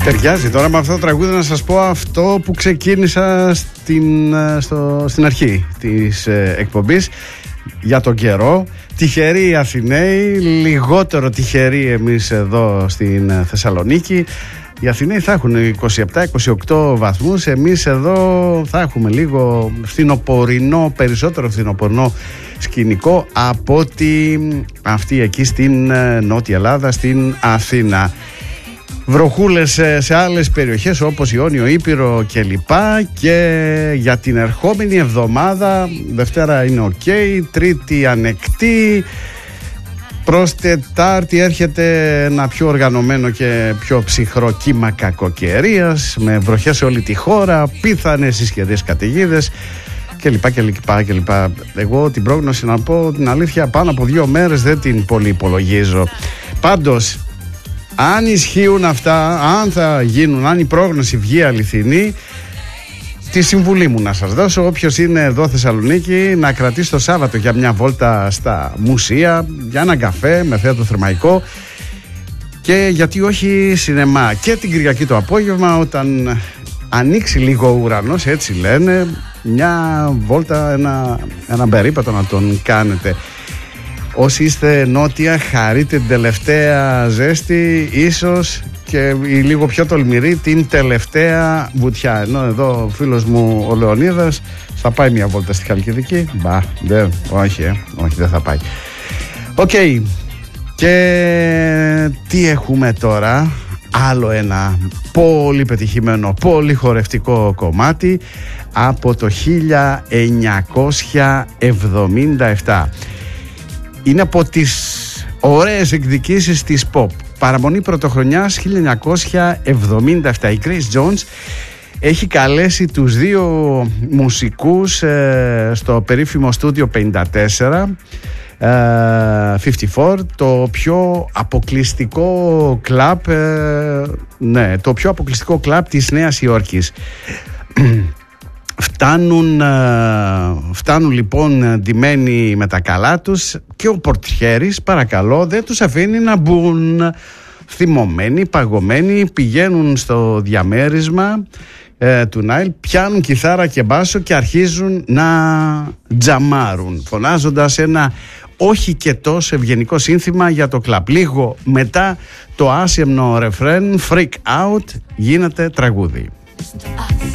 Ταιριάζει τώρα με αυτό το τραγούδι να σας πω αυτό που ξεκίνησα στην αρχή της εκπομπής για τον καιρό. Τυχεροί οι Αθηναίοι, λιγότερο τυχεροί εμείς εδώ στην Θεσσαλονίκη. Οι Αθηναίοι θα έχουν 27-28 βαθμούς, εμείς εδώ θα έχουμε λίγο φθινοπορεινό, περισσότερο φθινοπορεινό σκηνικό από ότι αυτή εκεί στην Νότια Ελλάδα, στην Αθήνα. Βροχούλες σε άλλες περιοχές όπως Ιόνιο, Ήπειρο κλπ. Και για την ερχόμενη εβδομάδα, Δευτέρα είναι ok, Τρίτη ανεκτή, προς Τετάρτη έρχεται ένα πιο οργανωμένο και πιο ψυχρό κύμα κακοκαιρίας με βροχές σε όλη τη χώρα, πιθανές ισχυρές καταιγίδες κλπ. Εγώ την πρόγνωση, να πω την αλήθεια, πάνω από 2 μέρες δεν την πολύ υπολογίζω. Πάντως, αν ισχύουν αυτά, αν θα γίνουν, αν η πρόγνωση βγει αληθινή, τη συμβουλή μου να σας δώσω, όποιος είναι εδώ Θεσσαλονίκη, να κρατήσει το Σάββατο για μια βόλτα στα μουσεία, για έναν καφέ με θέατρο θερμαϊκό και γιατί όχι σινεμά. Και την Κυριακή το απόγευμα, όταν ανοίξει λίγο ο ουρανός, έτσι λένε, μια βόλτα, ένα περίπατο να τον κάνετε. Όσοι είστε νότια, χαρείτε την τελευταία ζέστη, ίσως και η λίγο πιο τολμηρή την τελευταία βουτιά. Ενώ εδώ ο φίλος μου ο Λεωνίδας θα πάει μια βόλτα στη Χαλκιδική. Όχι δεν θα πάει. Οκ. Και τι έχουμε τώρα? Άλλο ένα πολύ πετυχημένο, πολύ χορευτικό κομμάτι από το 1977. Είναι από τις ωραίες εκδικήσεις της pop. Παραμονή πρωτοχρονιάς 1977. Η Grace Jones έχει καλέσει τους δύο μουσικούς στο περίφημο στούντιο 54, 54, το πιο αποκλειστικό κλαμπ, το πιο αποκλειστικό κλαμπ της Νέας Υόρκης. Φτάνουν λοιπόν ντυμένοι με τα καλά τους και ο πορτιέρης, παρακαλώ, δεν τους αφήνει να μπουν. Θυμωμένοι, παγωμένοι, πηγαίνουν στο διαμέρισμα του Νάιλ, πιάνουν κιθάρα και μπάσο και αρχίζουν να τζαμάρουν, φωνάζοντας ένα όχι και τόσο ευγενικό σύνθημα για το κλαμπ. Λίγο μετά το άσεμνο ρεφρέν Freak Out γίνεται τραγούδι.